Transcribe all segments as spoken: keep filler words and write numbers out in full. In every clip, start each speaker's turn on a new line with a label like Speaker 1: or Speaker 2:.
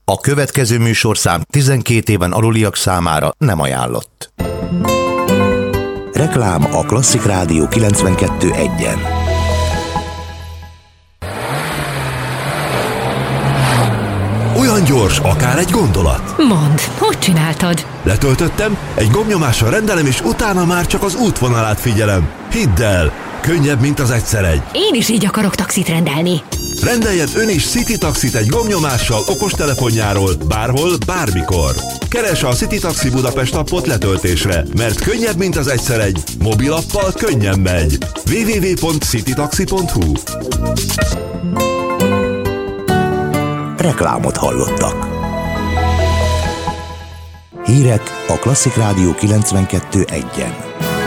Speaker 1: A következő műsorszám tizenkét éven aluliak számára nem ajánlott. Reklám a Klasszik Rádió kilencvenkettő egyen.
Speaker 2: Olyan gyors, akár egy gondolat.
Speaker 3: Mondd, hogy csináltad?
Speaker 2: Letöltöttem, egy gombnyomással rendelem, és utána már csak az útvonalát figyelem. Hidd el, könnyebb, mint az egyszer egy.
Speaker 3: Én is így akarok taxit rendelni.
Speaker 2: Rendeljen ön is City Taxit egy gombnyomással okostelefonjáról, bárhol, bármikor. Keresse a City Taxi Budapest appot letöltésre, mert könnyebb, mint az egyszer egy. Mobilappal könnyen megy. double-u double-u double-u pont citytaxi pont hu.
Speaker 1: Reklámot hallottak. Hírek a Klasszik Rádió kilencvenkettő egyen.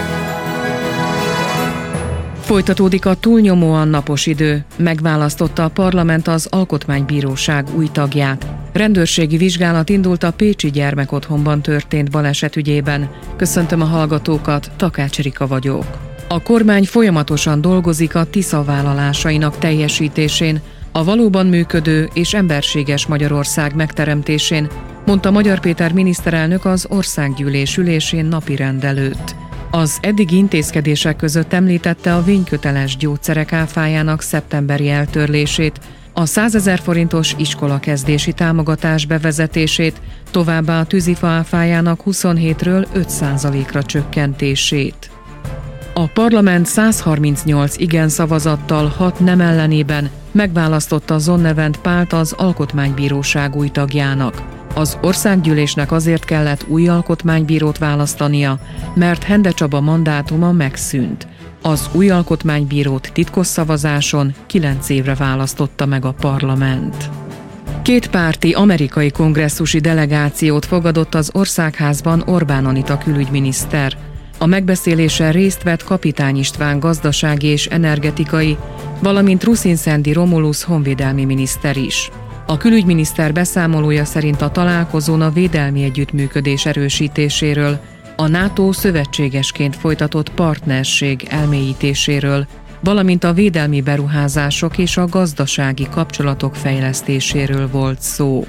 Speaker 4: Folytatódik a túlnyomóan napos idő. Megválasztotta a parlament az Alkotmánybíróság új tagját. Rendőrségi vizsgálat indult a pécsi gyermekotthonban történt baleset ügyében. Köszöntöm a hallgatókat, Takács Rika vagyok. A kormány folyamatosan dolgozik a Tisza vállalásainak teljesítésén, a valóban működő és emberséges Magyarország megteremtésén, mondta Magyar Péter miniszterelnök az országgyűlés ülésén napirend előtt. Az eddigi intézkedések között említette a vényköteles gyógyszerek áfájának szeptemberi eltörlését, a százezer forintos iskolakezdési támogatás bevezetését, továbbá a tűzifa áfájának huszonhétről öt százalékra csökkentését. A parlament száz harmincnyolc igen szavazattal, hat nem ellenében megválasztotta Zonnevent Pált az Alkotmánybíróság új tagjának. Az országgyűlésnek azért kellett új alkotmánybírót választania, mert Hende Csaba mandátuma megszűnt. Az új alkotmánybírót titkos szavazáson kilenc évre választotta meg a parlament. Kétpárti amerikai kongresszusi delegációt fogadott az Országházban Orbán Anita külügyminiszter. A megbeszélésen részt vett Kapitány István gazdasági és energetikai, valamint Ruszin-Szendi Romulusz honvédelmi miniszter is. A külügyminiszter beszámolója szerint a találkozón a védelmi együttműködés erősítéséről, a NATO szövetségesként folytatott partnerség elmélyítéséről, valamint a védelmi beruházások és a gazdasági kapcsolatok fejlesztéséről volt szó.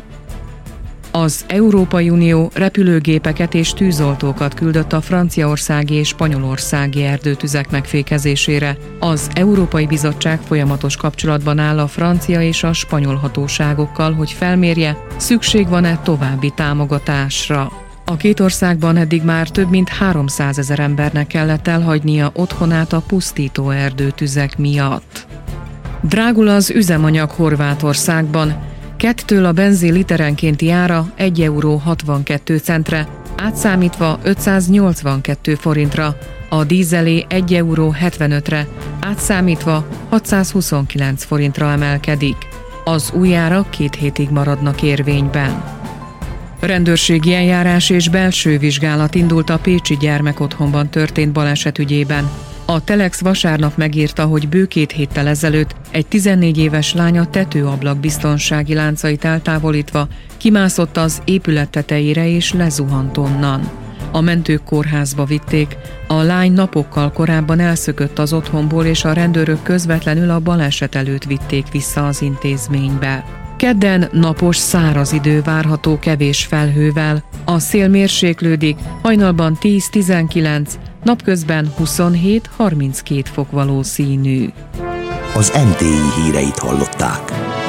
Speaker 4: Az Európai Unió repülőgépeket és tűzoltókat küldött a franciaországi és spanyolországi erdőtüzek megfékezésére. Az Európai Bizottság folyamatos kapcsolatban áll a francia és a spanyol hatóságokkal, hogy felmérje, szükség van-e további támogatásra. A két országban eddig már több mint háromszázezer embernek kellett elhagynia otthonát a pusztító erdőtüzek miatt. Drágul az üzemanyag Horvátországban. Kettől a benzin literenkénti ára egy euró hatvankét centre, átszámítva ötszáznyolcvankettő forintra, a dízelé egy euró hetvenötre, átszámítva hatszázhuszonkilenc forintra emelkedik. Az új árak két hétig maradnak érvényben. Rendőrségi eljárás és belső vizsgálat indult a pécsi gyermekotthonban történt baleset ügyében. A Telex vasárnap megírta, hogy bő két héttel ezelőtt egy tizennégy éves lány a tetőablak biztonsági láncait eltávolítva kimászott az épület tetejére és lezuhant onnan. A mentők kórházba vitték, a lány napokkal korábban elszökött az otthonból, és a rendőrök közvetlenül a baleset előtt vitték vissza az intézménybe. Kedden napos, száraz idő várható kevés felhővel, a szél mérséklődik, hajnalban tíz-tizenkilenc, napközben huszonhét-harminckét fok valószínű.
Speaker 1: Az em té i híreit hallották.